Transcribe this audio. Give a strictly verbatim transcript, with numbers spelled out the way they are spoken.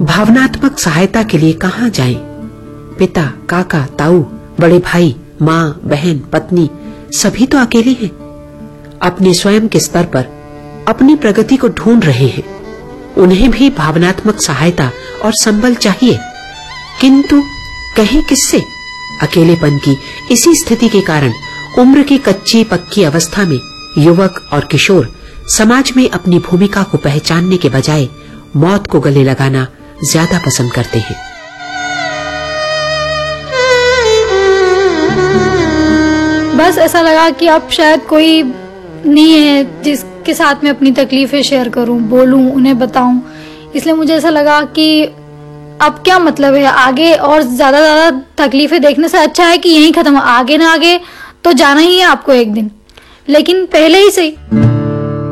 भावनात्मक सहायता के लिए कहाँ जाएं? पिता, काका, ताऊ, बड़े भाई, माँ, बहन, पत्नी सभी तो अकेले हैं। अपने स्वयं के स्तर पर अपनी प्रगति को ढूंढ रहे हैं। उन्हें भी भावनात्मक सहायता और संबल चाहिए, किंतु कहें किससे? अकेलेपन की इसी स्थिति के कारण उम्र की कच्ची पक्की अवस्था में युवक और किशोर समाज में अपनी भूमिका को पहचानने के बजाय मौत को गले लगाना ज्यादा पसंद करते हैं। बस ऐसा लगा कि अब शायद कोई नहीं है जिसके साथ में अपनी तकलीफें शेयर करूं, बोलूं, उन्हें बताऊं। इसलिए मुझे ऐसा लगा कि अब क्या मतलब है आगे और ज्यादा ज्यादा तकलीफें देखने से अच्छा है कि यहीं खत्म, आगे ना आगे तो जाना ही है आपको एक दिन, लेकिन पहले ही सही।